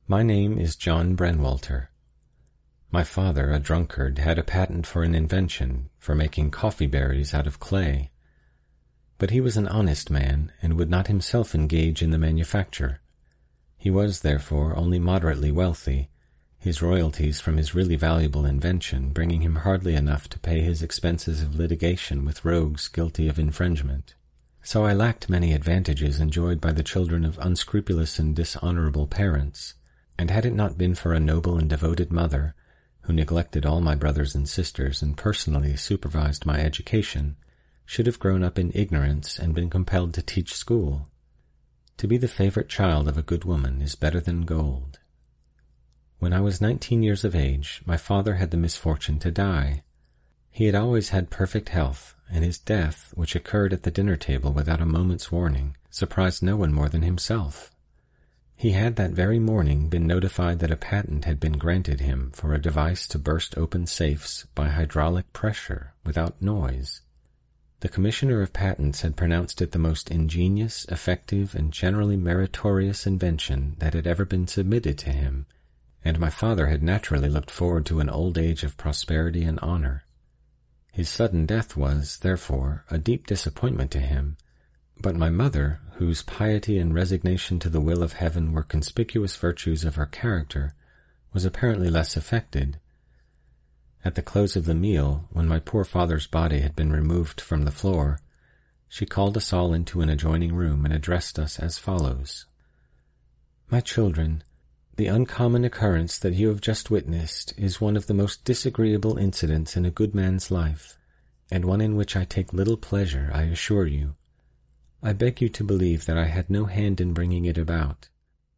My name is John Brenwalter. My father, a drunkard, had a patent for an invention for making coffee berries out of clay. But he was an honest man, and would not himself engage in the manufacture. He was, therefore, only moderately wealthy, his royalties from his really valuable invention bringing him hardly enough to pay his expenses of litigation with rogues guilty of infringement. So I lacked many advantages enjoyed by the children of unscrupulous and dishonorable parents, and had it not been for a noble and devoted mother, who neglected all my brothers and sisters and personally supervised my education, should have grown up in ignorance and been compelled to teach school. To be the favorite child of a good woman is better than gold. When I was 19 years of age, my father had the misfortune to die. He had always had perfect health, and his death, which occurred at the dinner table without a moment's warning, surprised no one more than himself. He had that very morning been notified that a patent had been granted him for a device to burst open safes by hydraulic pressure without noise. The Commissioner of Patents had pronounced it the most ingenious, effective, and generally meritorious invention that had ever been submitted to him, and my father had naturally looked forward to an old age of prosperity and honor. His sudden death was, therefore, a deep disappointment to him, but my mother, whose piety and resignation to the will of heaven were conspicuous virtues of her character, was apparently less affected. At the close of the meal, when my poor father's body had been removed from the floor, she called us all into an adjoining room and addressed us as follows. "My children, the uncommon occurrence that you have just witnessed is one of the most disagreeable incidents in a good man's life, and one in which I take little pleasure, I assure you. I beg you to believe that I had no hand in bringing it about.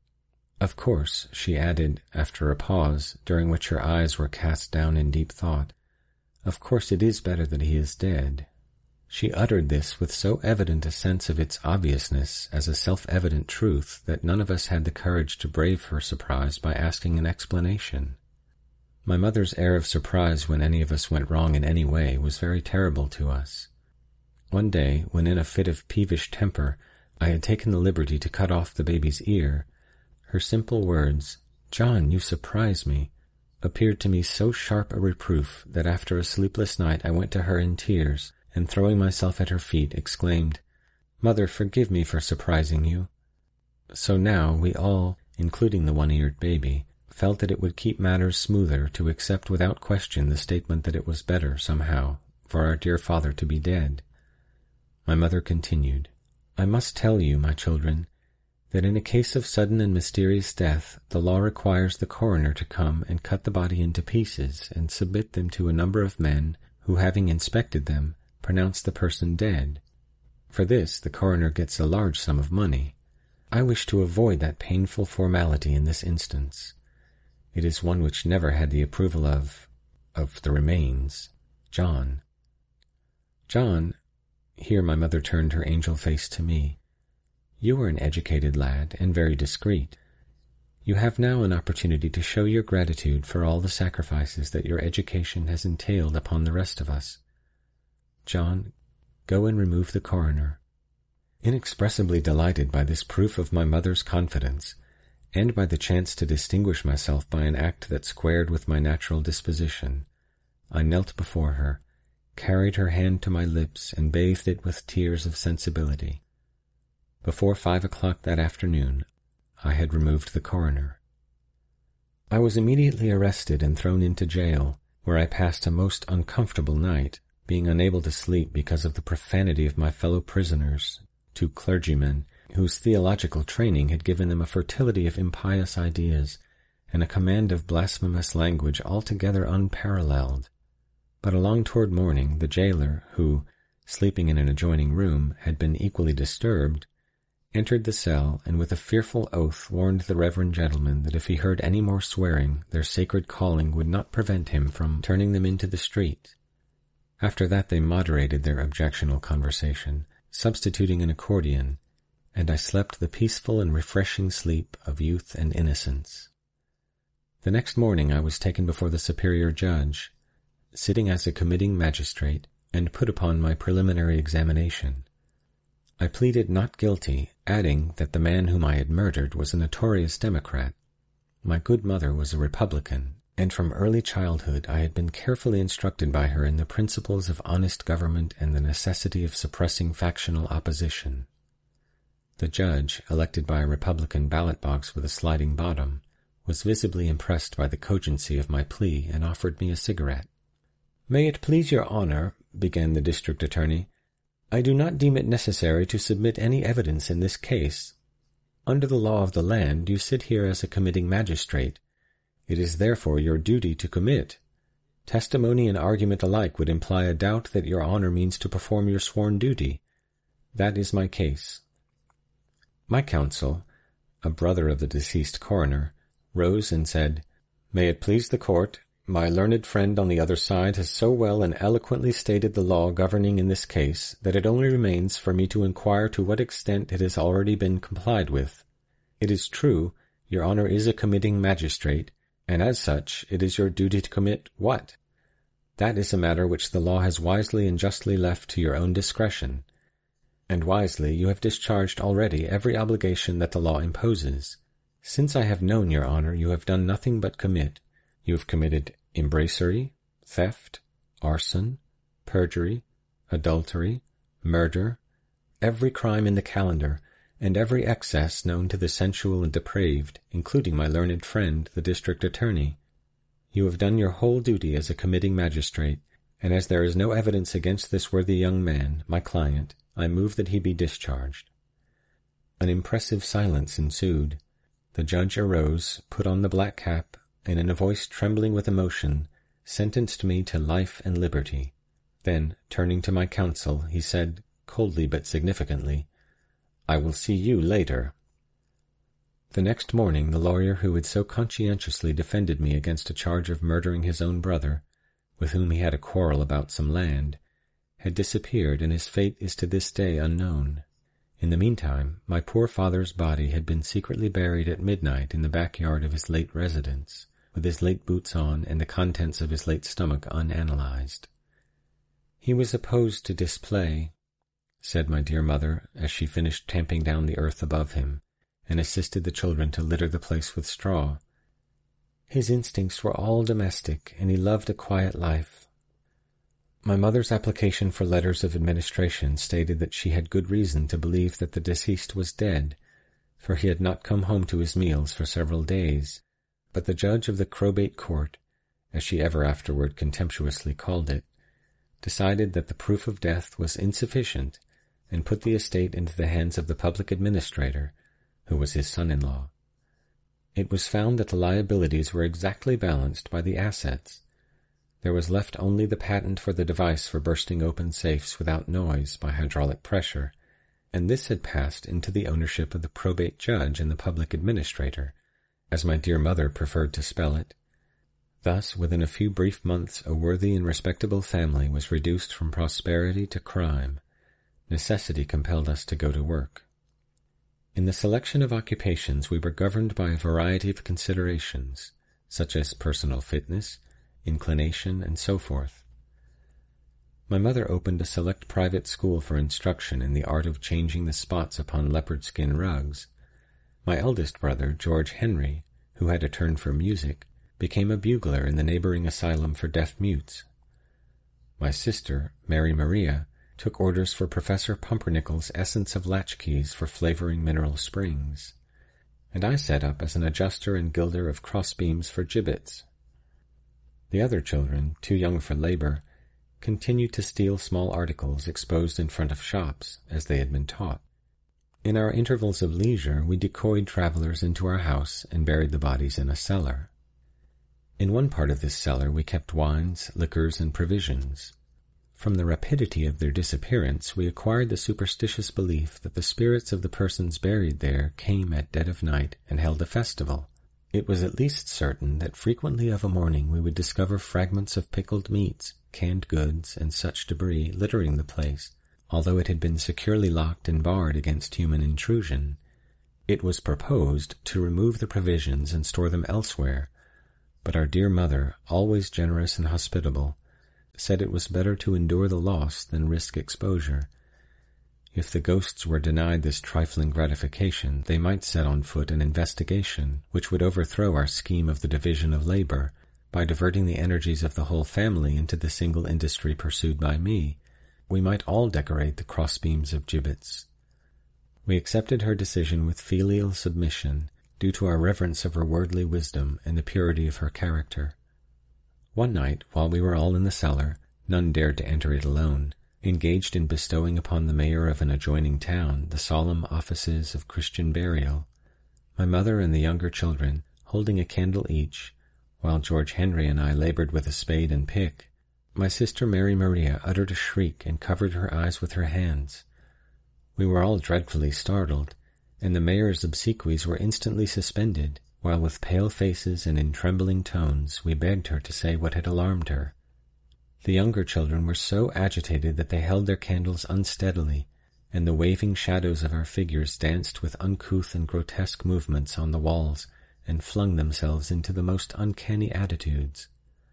Of course," she added, after a pause, during which her eyes were cast down in deep thought, "of course it is better that he is dead." She uttered this with so evident a sense of its obviousness as a self-evident truth that none of us had the courage to brave her surprise by asking an explanation. My mother's air of surprise when any of us went wrong in any way was very terrible to us. One day, when in a fit of peevish temper I had taken the liberty to cut off the baby's ear, her simple words, "John, you surprise me," appeared to me so sharp a reproof that after a sleepless night I went to her in tears, and throwing myself at her feet, exclaimed, "Mother, forgive me for surprising you." So now we all, including the one-eared baby, felt that it would keep matters smoother to accept without question the statement that it was better, somehow, for our dear father to be dead. My mother continued, "I must tell you, my children, that in a case of sudden and mysterious death the law requires the coroner to come and cut the body into pieces and submit them to a number of men who, having inspected them, pronounce the person dead. For this the coroner gets a large sum of money. I wish to avoid that painful formality in this instance. It is one which never had the approval of the remains, John. John," here my mother turned her angel face to me, "you are an educated lad and very discreet. You have now an opportunity to show your gratitude for all the sacrifices that your education has entailed upon the rest of us. John, go and remove the coroner." Inexpressibly delighted by this proof of my mother's confidence, and by the chance to distinguish myself by an act that squared with my natural disposition, I knelt before her, carried her hand to my lips, and bathed it with tears of sensibility. Before 5 o'clock that afternoon, I had removed the coroner. I was immediately arrested and thrown into jail, where I passed a most uncomfortable night, being unable to sleep because of the profanity of my fellow prisoners, 2 clergymen, whose theological training had given them a fertility of impious ideas, and a command of blasphemous language altogether unparalleled. But along toward morning, the jailer, who, sleeping in an adjoining room, had been equally disturbed, entered the cell, and with a fearful oath warned the reverend gentlemen that if he heard any more swearing, their sacred calling would not prevent him from turning them into the street. After that they moderated their objectionable conversation, substituting an accordion, and I slept the peaceful and refreshing sleep of youth and innocence. The next morning I was taken before the superior judge, sitting as a committing magistrate, and put upon my preliminary examination. I pleaded not guilty, adding that the man whom I had murdered was a notorious Democrat. My good mother was a Republican, and from early childhood I had been carefully instructed by her in the principles of honest government and the necessity of suppressing factional opposition. The judge, elected by a Republican ballot box with a sliding bottom, was visibly impressed by the cogency of my plea and offered me a cigarette. "May it please your honor," began the district attorney, "I do not deem it necessary to submit any evidence in this case. Under the law of the land, you sit here as a committing magistrate. It is therefore your duty to commit. Testimony and argument alike would imply a doubt that your honor means to perform your sworn duty. That is my case." My counsel, a brother of the deceased coroner, rose and said, "May it please the court, my learned friend on the other side has so well and eloquently stated the law governing in this case that it only remains for me to inquire to what extent it has already been complied with. It is true, your honor is a committing magistrate, and as such it is your duty to commit what? That is a matter which the law has wisely and justly left to your own discretion. And wisely you have discharged already every obligation that the law imposes. Since I have known your honor, you have done nothing but commit. You have committed embracery, theft, arson, perjury, adultery, murder, every crime in the calendar, and every excess known to the sensual and depraved, including my learned friend, the district attorney. You have done your whole duty as a committing magistrate, and as there is no evidence against this worthy young man, my client, I move that he be discharged." An impressive silence ensued. The judge arose, put on the black cap, and in a voice trembling with emotion, sentenced me to life and liberty. Then, turning to my counsel, he said, coldly but significantly, "I will see you later." The next morning the lawyer who had so conscientiously defended me against a charge of murdering his own brother, with whom he had a quarrel about some land, had disappeared, and his fate is to this day unknown. In the meantime, my poor father's body had been secretly buried at midnight in the backyard of his late residence, with his late boots on and the contents of his late stomach unanalyzed. "He was opposed to display," said my dear mother, as she finished tamping down the earth above him, and assisted the children to litter the place with straw. "His instincts were all domestic, and he loved a quiet life." My mother's application for letters of administration stated that she had good reason to believe that the deceased was dead, for he had not come home to his meals for several days, but the judge of the Crowbait Court, as she ever afterward contemptuously called it, decided that the proof of death was insufficient, and put the estate into the hands of the public administrator, who was his son-in-law. It was found that the liabilities were exactly balanced by the assets. There was left only the patent for the device for bursting open safes without noise by hydraulic pressure, and this had passed into the ownership of the probate judge and the public administrator, as my dear mother preferred to spell it. Thus, within a few brief months, a worthy and respectable family was reduced from prosperity to crime. Necessity compelled us to go to work. In the selection of occupations we were governed by a variety of considerations, such as personal fitness, inclination, and so forth. My mother opened a select private school for instruction in the art of changing the spots upon leopard skin rugs. My eldest brother, George Henry, who had a turn for music, became a bugler in the neighboring asylum for deaf mutes. My sister, Mary Maria, took orders for Professor Pumpernickel's essence of latchkeys for flavoring mineral springs, and I set up as an adjuster and gilder of crossbeams for gibbets. The other children, too young for labor, continued to steal small articles exposed in front of shops, as they had been taught. In our intervals of leisure we decoyed travelers into our house and buried the bodies in a cellar. In one part of this cellar we kept wines, liquors, and provisions. From the rapidity of their disappearance we acquired the superstitious belief that the spirits of the persons buried there came at dead of night and held a festival. It was at least certain that frequently of a morning we would discover fragments of pickled meats, canned goods, and such debris littering the place, although it had been securely locked and barred against human intrusion. It was proposed to remove the provisions and store them elsewhere, but our dear mother, always generous and hospitable, said it was better to endure the loss than risk exposure. If the ghosts were denied this trifling gratification, they might set on foot an investigation which would overthrow our scheme of the division of labor by diverting the energies of the whole family into the single industry pursued by me. We might all decorate the crossbeams of gibbets. We accepted her decision with filial submission, due to our reverence of her worldly wisdom and the purity of her character. One night, while we were all in the cellar, none dared to enter it alone, engaged in bestowing upon the mayor of an adjoining town the solemn offices of Christian burial, my mother and the younger children holding a candle each, while George Henry and I labored with a spade and pick, my sister Mary Maria uttered a shriek and covered her eyes with her hands. We were all dreadfully startled, and the mayor's obsequies were instantly suspended, while with pale faces and in trembling tones we begged her to say what had alarmed her. The younger children were so agitated that they held their candles unsteadily, and the waving shadows of our figures danced with uncouth and grotesque movements on the walls and flung themselves into the most uncanny attitudes.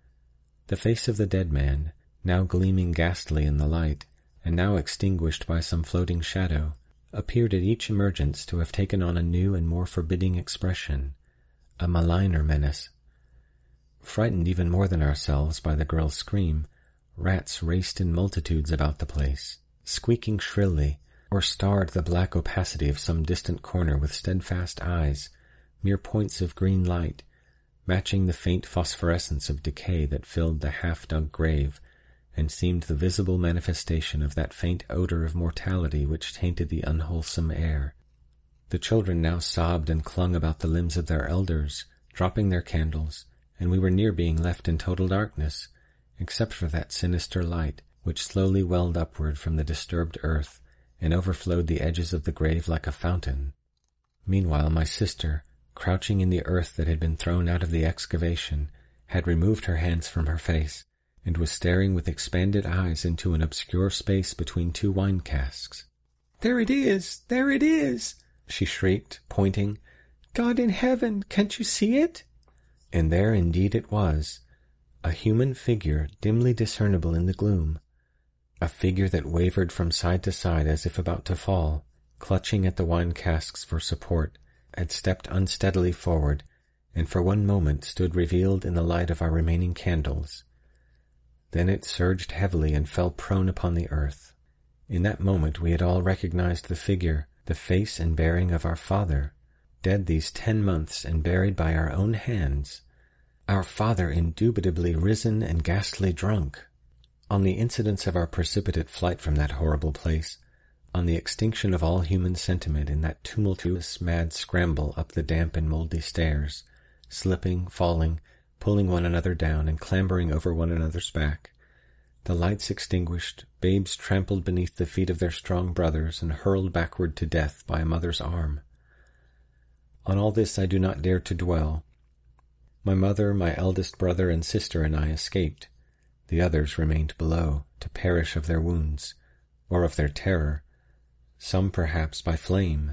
The face of the dead man, now gleaming ghastly in the light, and now extinguished by some floating shadow, appeared at each emergence to have taken on a new and more forbidding expression, a maligner menace. Frightened even more than ourselves by the girl's scream, rats raced in multitudes about the place, squeaking shrilly, or starred the black opacity of some distant corner with steadfast eyes, mere points of green light, matching the faint phosphorescence of decay that filled the half-dug grave, and seemed the visible manifestation of that faint odor of mortality which tainted the unwholesome air. The children now sobbed and clung about the limbs of their elders, dropping their candles, and we were near being left in total darkness, except for that sinister light which slowly welled upward from the disturbed earth and overflowed the edges of the grave like a fountain. Meanwhile my sister, crouching in the earth that had been thrown out of the excavation, had removed her hands from her face, and was staring with expanded eyes into an obscure space between two wine casks. "There it is! There it is!" she shrieked, pointing. "God in heaven, can't you see it?" And there indeed it was, a human figure dimly discernible in the gloom, a figure that wavered from side to side as if about to fall, clutching at the wine casks for support, had stepped unsteadily forward, and for one moment stood revealed in the light of our remaining candles. Then it surged heavily and fell prone upon the earth. In that moment we had all recognized the figure, the face and bearing of our father, dead these 10 months and buried by our own hands. Our father indubitably risen and ghastly drunk. On the incidents of our precipitate flight from that horrible place, on the extinction of all human sentiment in that tumultuous mad scramble up the damp and mouldy stairs, slipping, falling, pulling one another down and clambering over one another's back, the lights extinguished, babes trampled beneath the feet of their strong brothers and hurled backward to death by a mother's arm. On all this I do not dare to dwell. My mother, my eldest brother and sister and I escaped. The others remained below, to perish of their wounds, or of their terror, some perhaps by flame.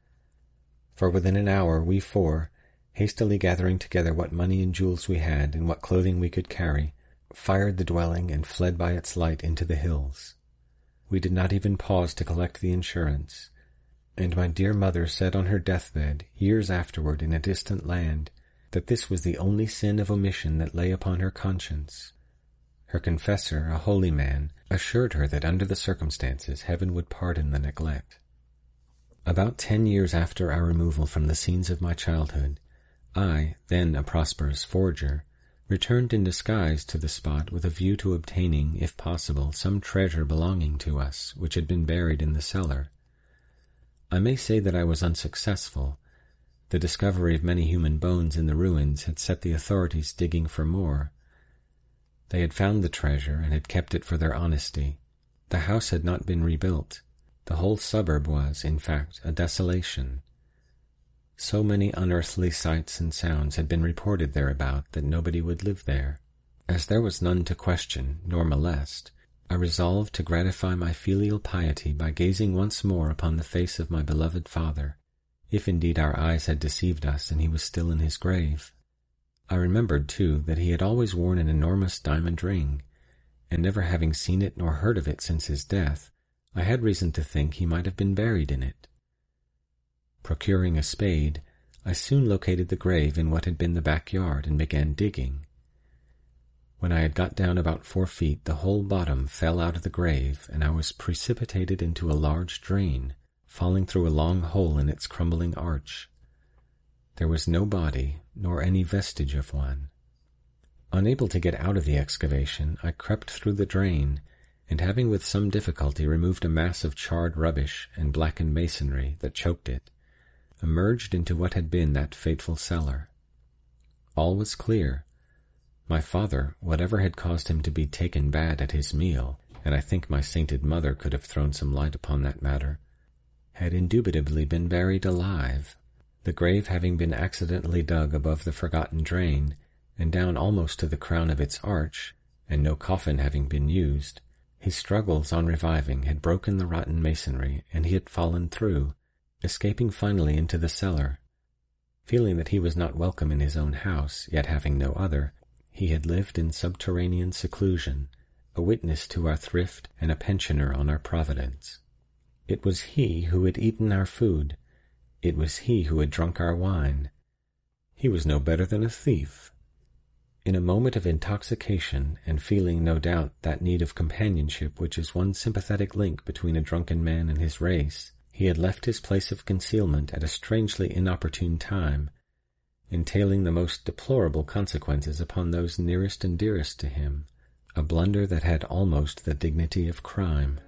For within an hour we four, hastily gathering together what money and jewels we had and what clothing we could carry, fired the dwelling and fled by its light into the hills. We did not even pause to collect the insurance, and my dear mother said on her deathbed, years afterward in a distant land, that this was the only sin of omission that lay upon her conscience. Her confessor, a holy man, assured her that under the circumstances heaven would pardon the neglect. About 10 years after our removal from the scenes of my childhood, I, then a prosperous forger, returned in disguise to the spot with a view to obtaining, if possible, some treasure belonging to us, which had been buried in the cellar. I may say that I was unsuccessful. The discovery of many human bones in the ruins had set the authorities digging for more. They had found the treasure and had kept it for their honesty. The house had not been rebuilt. The whole suburb was, in fact, a desolation. So many unearthly sights and sounds had been reported thereabout that nobody would live there. As there was none to question nor molest, I resolved to gratify my filial piety by gazing once more upon the face of my beloved father, if indeed our eyes had deceived us and he was still in his grave. I remembered, too, that he had always worn an enormous diamond ring, and never having seen it nor heard of it since his death, I had reason to think he might have been buried in it. Procuring a spade, I soon located the grave in what had been the backyard and began digging. When I had got down about 4 feet, the whole bottom fell out of the grave, and I was precipitated into a large drain, falling through a long hole in its crumbling arch. There was no body, nor any vestige of one. Unable to get out of the excavation, I crept through the drain, and having with some difficulty removed a mass of charred rubbish and blackened masonry that choked it, emerged into what had been that fateful cellar. All was clear. My father, whatever had caused him to be taken bad at his meal, and I think my sainted mother could have thrown some light upon that matter, had indubitably been buried alive, the grave having been accidentally dug above the forgotten drain, and down almost to the crown of its arch, and no coffin having been used. His struggles on reviving had broken the rotten masonry, and he had fallen through, escaping finally into the cellar. Feeling that he was not welcome in his own house, yet having no other, he had lived in subterranean seclusion, a witness to our thrift and a pensioner on our providence. It was he who had eaten our food. It was he who had drunk our wine. He was no better than a thief. In a moment of intoxication, and feeling, no doubt, that need of companionship which is one sympathetic link between a drunken man and his race, he had left his place of concealment at a strangely inopportune time, entailing the most deplorable consequences upon those nearest and dearest to him, a blunder that had almost the dignity of crime.